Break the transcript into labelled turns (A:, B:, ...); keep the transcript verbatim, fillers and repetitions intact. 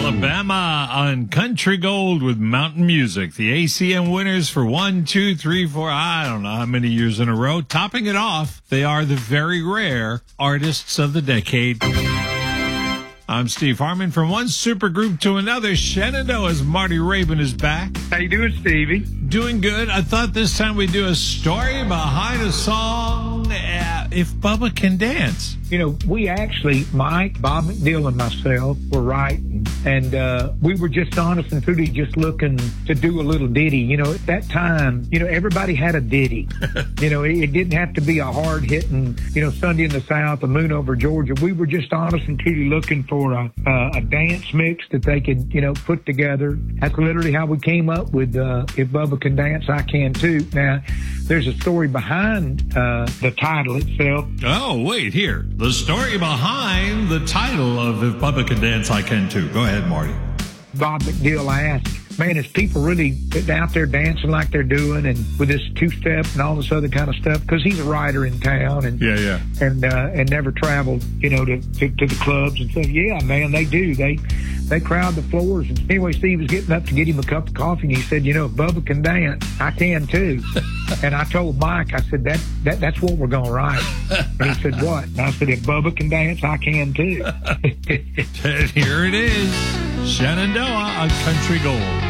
A: Alabama on Country Gold with Mountain Music. The A C M winners for one, two, three, four, I don't know how many years in a row. Topping it off, they are the very rare Artists of the Decade. I'm Steve Harmon. From one supergroup to another, Shenandoah's Marty Raybon is back.
B: How you doing, Stevie?
A: Doing good. I thought this time we'd do a story behind a song, uh, If Bubba Can Dance.
B: You know, we actually, Mike, Bob McNeil, and myself were writing, and uh, we were just honest and truly just looking to do a little ditty. You know, at that time, you know, everybody had a ditty. You know, it, it didn't have to be a hard-hitting, you know, Sunday in the South, a moon over Georgia. We were just honest and truly looking for a, a, a dance mix that they could, you know, put together. That's literally how we came up with uh, If Bubba Can Dance, I Can Too. Now, there's a story behind uh, the title itself.
A: Oh, wait, here. The story behind the title of If Bubba Can Dance, I Can Too. Go ahead, Marty.
B: Bob McNeil asked, man, is people really out there dancing like they're doing and with this two-step and all this other kind of stuff? Because he's a writer in town and
A: yeah, yeah,
B: and uh, and never traveled, you know, to, to to the clubs and stuff. Yeah, man, they do. They they crowd the floors. And anyway, Steve was getting up to get him a cup of coffee, and he said, you know, if Bubba can dance, I can too. And I told Mike, I said, that that that's what we're gonna write. And he said, what? And I said, if Bubba can dance, I can too.
A: And here it is. Shenandoah on Country Gold.